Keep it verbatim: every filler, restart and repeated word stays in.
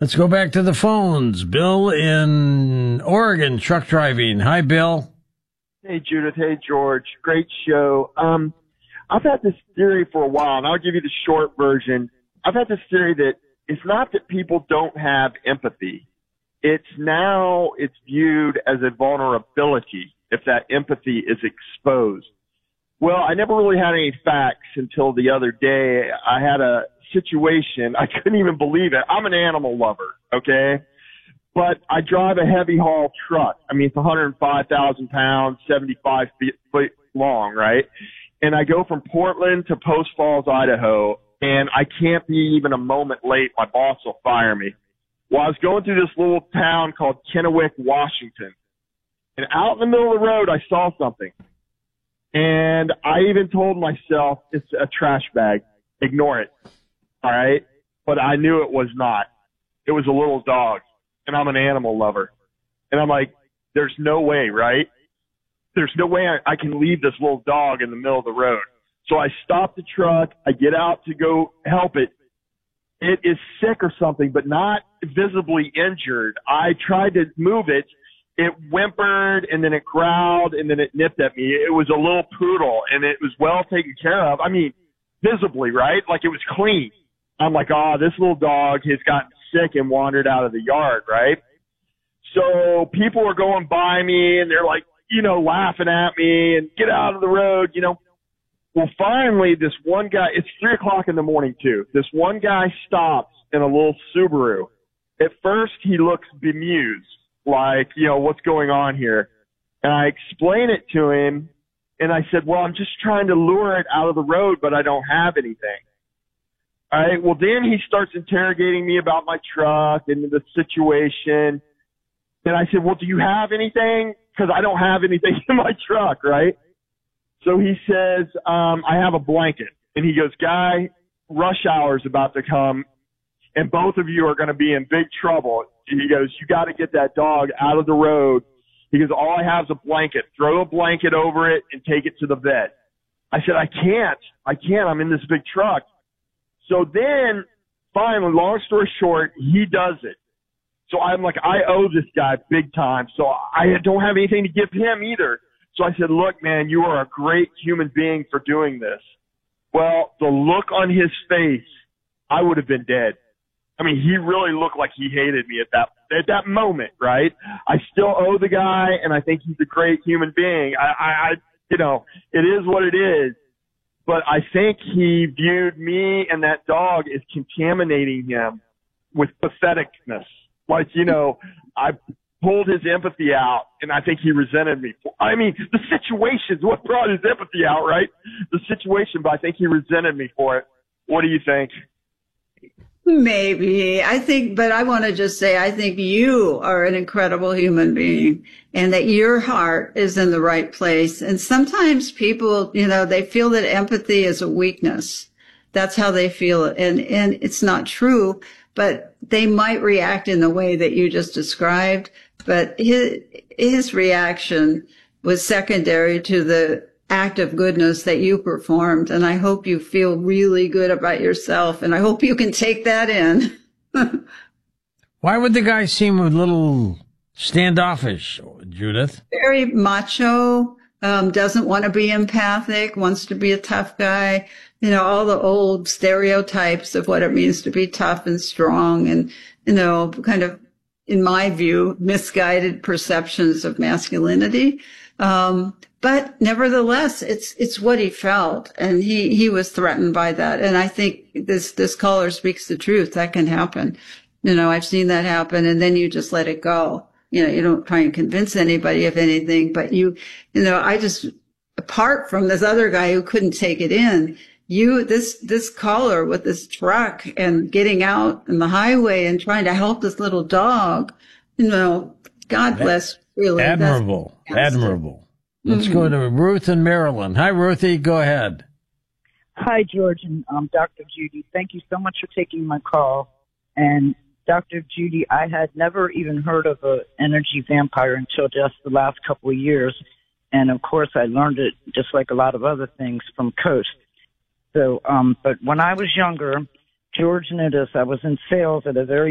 Let's go back to the phones. Bill in Oregon, truck driving. Hi, Bill. Hey, Judith. Hey, George. Great show. Um, I've had this theory for a while, and I'll give you the short version. I've had this theory that it's not that people don't have empathy. It's now it's viewed as a vulnerability if that empathy is exposed. Well, I never really had any facts until the other day. I had a situation. I couldn't even believe it. I'm an animal lover, okay? But I drive a heavy haul truck. I mean, it's one hundred five thousand pounds, seventy-five feet, feet long, right? And I go from Portland to Post Falls, Idaho, and I can't be even a moment late. My boss will fire me. Well, I was going through this little town called Kennewick, Washington. And out in the middle of the road, I saw something. And I even told myself it's a trash bag. Ignore it. All right? But I knew it was not. It was a little dog. And I'm an animal lover. And I'm like, there's no way, right? There's no way I, I can leave this little dog in the middle of the road. So I stop the truck. I get out to go help it. It is sick or something, but not visibly injured. I tried to move it. It whimpered, and then it growled, and then it nipped at me. It was a little poodle, and it was well taken care of. I mean, visibly, right? Like it was clean. I'm like, oh, this little dog has gotten sick and wandered out of the yard, right? So people are going by me, and they're like, you know, laughing at me and get out of the road, you know. Well, finally, this one guy, it's three o'clock in the morning, too. This one guy stops in a little Subaru. At first, he looks bemused, like, you know, what's going on here? And I explain it to him, and I said, well, I'm just trying to lure it out of the road, but I don't have anything. All right, well, then he starts interrogating me about my truck and the situation. And I said, well, do you have anything? Because I don't have anything in my truck, right? So he says, um, I have a blanket. And he goes, Guy, rush hour is about to come, and both of you are going to be in big trouble. And he goes, you got to get that dog out of the road. He goes, all I have is a blanket. Throw a blanket over it and take it to the vet. I said, I can't. I can't. I'm in this big truck. So then, finally, long story short, he does it. So I'm like, I owe this guy big time. So I don't have anything to give him either. So I said, look, man, you are a great human being for doing this. Well, the look on his face, I would have been dead. I mean, he really looked like he hated me at that at that moment, right? I still owe the guy, and I think he's a great human being. I, I, I you know, it is what it is. But I think he viewed me and that dog as contaminating him with patheticness. Like, you know, I pulled his empathy out, and I think he resented me. For, I mean, the situation's what brought his empathy out, right? The situation, but I think he resented me for it. What do you think? Maybe. I think, but I want to just say, I think you are an incredible human being and that your heart is in the right place. And sometimes people, you know, they feel that empathy is a weakness. That's how they feel it. And, and it's not true, but they might react in the way that you just described. But his, his reaction was secondary to the act of goodness that you performed. And I hope you feel really good about yourself. And I hope you can take that in. Why would the guy seem a little standoffish, Judith? Very macho, um, doesn't want to be empathic, wants to be a tough guy. You know, all the old stereotypes of what it means to be tough and strong and, you know, kind of, in my view, misguided perceptions of masculinity. Um, but nevertheless, it's, it's what he felt, and he, he was threatened by that. And I think this, this caller speaks the truth. That can happen. You know, I've seen that happen, and then you just let it go. You know, you don't try and convince anybody of anything, but you, you know, I just, apart from this other guy who couldn't take it in, you, this, this caller with this truck and getting out on the highway and trying to help this little dog, you know, God bless, really. Admirable. Admirable. Let's mm-hmm. go to Ruth in Maryland. Hi, Ruthie. Go ahead. Hi, George and um, Doctor Judy. Thank you so much for taking my call. And Doctor Judy, I had never even heard of an energy vampire until just the last couple of years. And, of course, I learned it just like a lot of other things from Coast. So, um, but when I was younger, George noticed I was in sales at a very